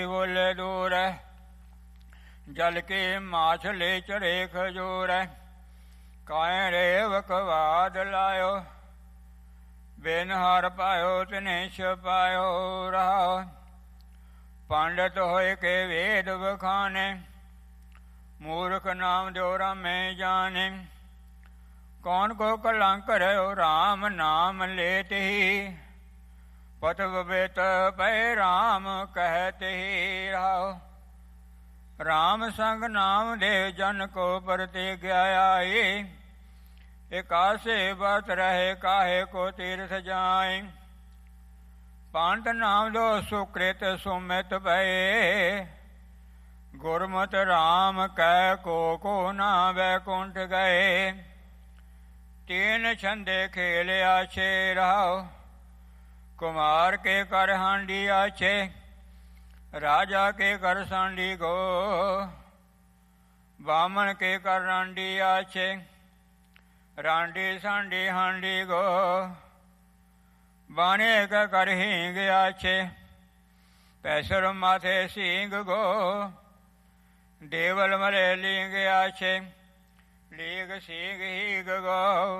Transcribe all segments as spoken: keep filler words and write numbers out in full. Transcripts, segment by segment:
बोले दूर जल के माछले चढ़े खजूर काए रेव कवाद लायो बिन हार पायो तिने छपायो रहा पंडित होए के वेद बखाने मूर्ख नाम जोरा में जाने कौन को कलंक रहो राम नाम लेते ही पत बेत पै राम कहते ही रहो राम संग नाम देव जन को प्रतिज्ञा आई एकासे बत रहे काहे को तीर्थ जाए पंत नाम दो सुकृत सुमित भये गुरमत राम कह को को ना बैकुंठ गए तीन छंदे खेल आछे रहो कुमार के कर हांडी आछे राजा के कर सांडी गो बामन के कर रांडी आछे रांडी सांडी हांडी गो बाने का कर हींग आछे पैसर माथे सींग गो देवल मले लींग आछे लीग सींग हीग गो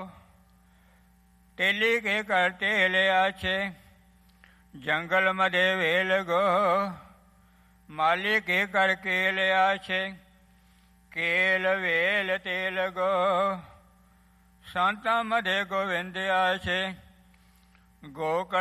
तेली के कर तेल आछे जंगल मदे वेल गो माली के कर केल आछे केल वेल तेल गो संता मदे गोविंद आछे गोकर